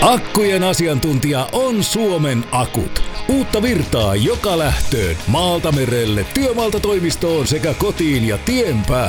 Akkujen asiantuntija on Suomen Akut. Uutta virtaa joka lähtöön, maalta merelle, työmaalta toimistoon sekä kotiin ja tien päälle.